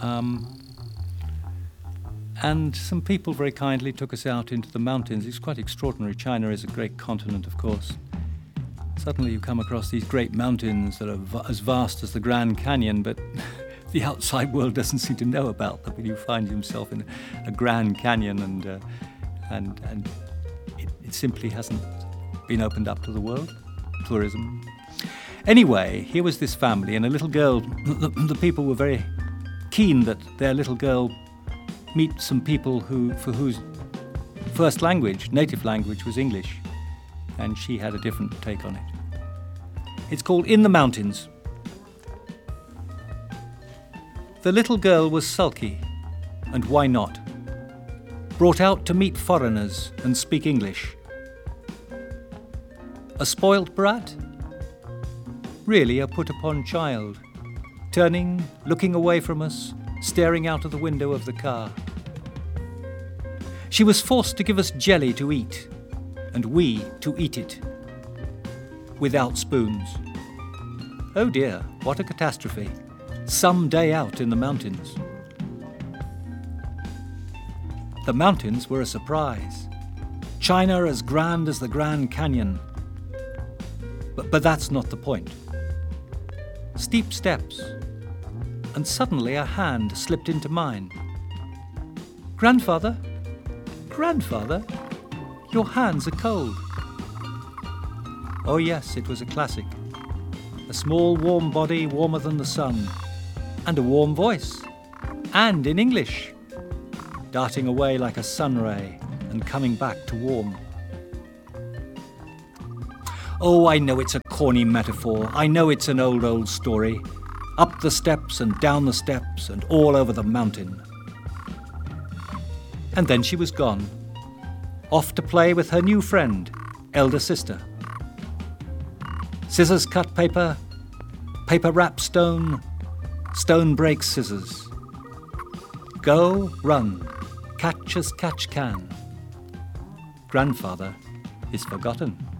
And some people very kindly took us out into the mountains. It's quite extraordinary. China is a great continent, of course. Suddenly you come across these great mountains that are as vast as the Grand Canyon, but the outside world doesn't seem to know about them. You find yourself in a Grand Canyon, and it simply hasn't been opened up to the world. Tourism. Anyway, here was this family and a little girl. The people were very keen that their little girl meet some people for whose first language, native language, was English, and she had a different take on it. It's called In the Mountains. The little girl was sulky, and why not? Brought out to meet foreigners and speak English. A spoilt brat? Really a put-upon child, turning, looking away from us, staring out of the window of the car. She was forced to give us jelly to eat, and we to eat it, without spoons. Oh dear, what a catastrophe. Some day out in the mountains. The mountains were a surprise. China as grand as the Grand Canyon. But that's not the point. Steep steps, and suddenly a hand slipped into mine. Grandfather, your hands are cold. Oh yes, it was a classic. A small warm body warmer than the sun, and a warm voice, and in English, darting away like a sun ray and coming back to warm. Oh, I know it's a corny metaphor. I know it's an old story. Up the steps and down the steps and all over the mountain. And then she was gone, off to play with her new friend, elder sister. Scissors cut paper, paper wrap stone, stone breaks scissors. Go, run, catch as catch can. Grandfather is forgotten.